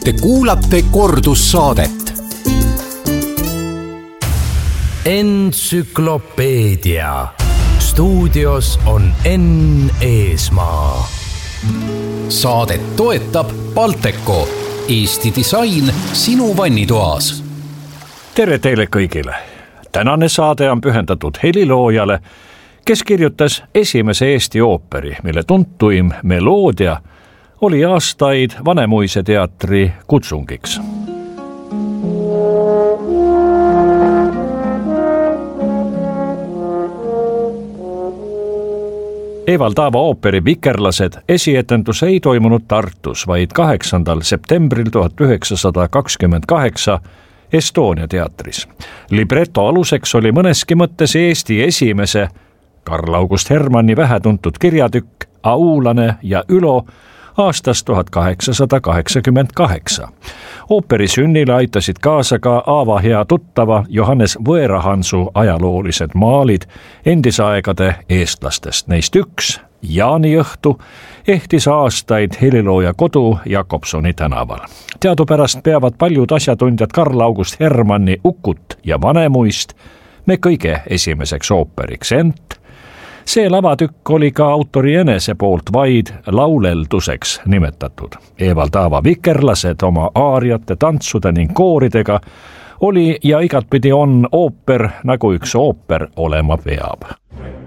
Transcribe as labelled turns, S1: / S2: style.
S1: Te kuulate kordussaadet.
S2: Entsüklopeedia. Stuudios on Enn Eesmaa.
S1: Saadet toetab Balteco, Eesti disain sinu vannitoas.
S3: Tere teile kõigile. Tänane saade on pühendatud heliloojale, kes kirjutas esimese Eesti ooperi, mille tuntuim meloodia oli aastaid Vanemuise teatri kutsungiks. Evald Aava ooperi Vikerlased esietendus ei toimunud Tartus, vaid 8. septembril 1928 Estonia teatris. Libreto aluseks oli mõneski mõttes Eesti esimese Karl August Hermanni vähetuntud kirjatükk Aulane ja Ülo aastast 1888. Ooperi sünnile aitasid kaasa ka Aava hea tuttava Johannes Võerahansu ajaloolised maalid endisaegade eestlastest. Neist üks, Jaaniõhtu, ehtis aastaid helilooja kodu Jakobsoni tänaval. Teadupärast peavad paljud asjatundjad Karl August Hermanni Ukut ja Vanemuist me kõige esimeseks ooperiks, ent see lavatükk oli ka autori enese poolt vaid laulelduseks nimetatud. Evald Aava Vikerlased oma aariate, tantsude ning kooridega oli ja igatpidi on ooper, nagu üks ooper olema peab.